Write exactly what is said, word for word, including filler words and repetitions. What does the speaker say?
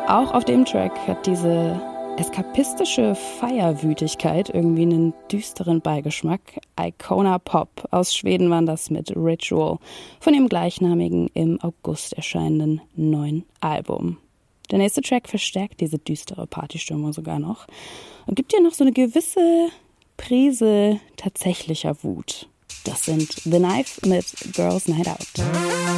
Auch auf dem Track hat diese eskapistische Feierwütigkeit irgendwie einen düsteren Beigeschmack. Icona Pop aus Schweden waren das mit Ritual von dem gleichnamigen im August erscheinenden neuen Album. Der nächste Track verstärkt diese düstere Partystimmung sogar noch und gibt dir noch so eine gewisse Prise tatsächlicher Wut. Das sind The Knife mit Girls Night Out.